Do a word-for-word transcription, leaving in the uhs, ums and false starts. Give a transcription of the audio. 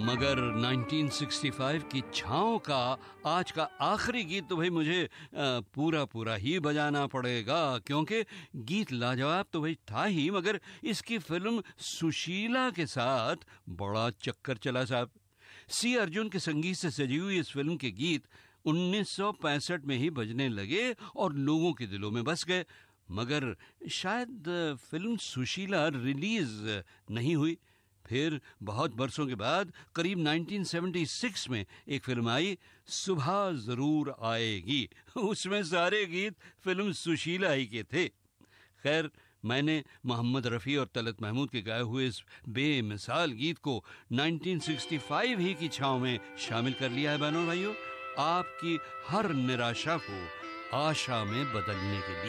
मगर nineteen sixty five की छाँव का आज का आखिरी गीत तो भाई मुझे पूरा पूरा ही बजाना पड़ेगा, क्योंकि गीत लाजवाब तो भाई था ही, मगर इसकी फिल्म सुशीला के साथ बड़ा चक्कर चला साहब। सी अर्जुन के संगीत से सजी हुई इस फिल्म के गीत उन्नीस सौ पैंसठ में ही बजने लगे और लोगों के दिलों में बस गए, मगर शायद फिल्म सुशीला रिलीज नहीं हुई। फिर बहुत बरसों के बाद करीब नाइनटीन सेवेंटी सिक्स में एक फिल्म आई, सुबह जरूर आएगी। उसमें सारे गीत फिल्म सुशीला ही के थे। खैर, मैंने मोहम्मद रफ़ी और तलत महमूद के गाए हुए इस बेमिसाल गीत को नाइनटीन सिक्सटी फाइव ही की छाँव में शामिल कर लिया है बहनों भाइयों, आपकी हर निराशा को आशा में बदलने के लिए।